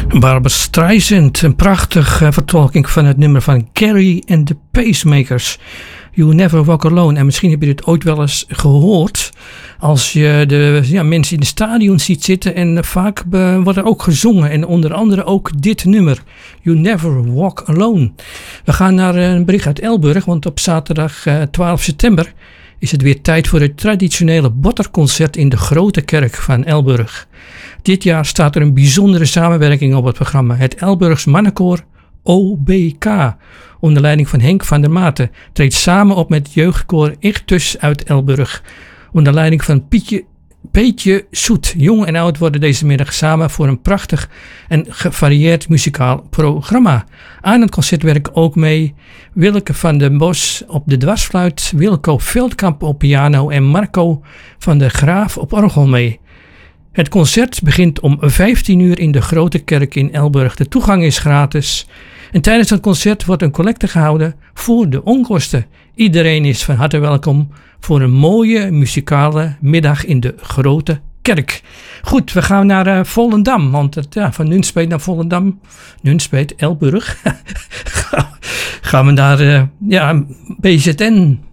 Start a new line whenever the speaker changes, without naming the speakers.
Barbra Streisand, een prachtige vertolking van het nummer van Carrie and the Pacemakers. You Never Walk Alone. En misschien heb je dit ooit wel eens gehoord als je de mensen in het stadion ziet zitten. En vaak wordt er ook gezongen. En onder andere ook dit nummer. You Never Walk Alone. We gaan naar een bericht uit Elburg. Want op zaterdag 12 september is het weer tijd voor het traditionele botterconcert in de Grote Kerk van Elburg. Dit jaar staat er een bijzondere samenwerking op het programma. Het Elburgs Mannenkoor OBK, onder leiding van Henk van der Maten, treedt samen op met het jeugdkoor Ichthus uit Elburg. Onder leiding van Peetje Soet. Jong en oud worden deze middag samen voor een prachtig en gevarieerd muzikaal programma. Aan het concert werken ook mee Willeke van den Bos op de dwarsfluit, Wilco Veldkamp op piano en Marco van der Graaf op orgel mee. Het concert begint om 15 uur in de Grote Kerk in Elburg. De toegang is gratis. En tijdens het concert wordt een collecte gehouden voor de onkosten. Iedereen is van harte welkom voor een mooie muzikale middag in de Grote Kerk. Goed, we gaan naar Volendam. Want van Nunspeet naar Volendam, Nunspeet, Elburg, gaan we naar BZN.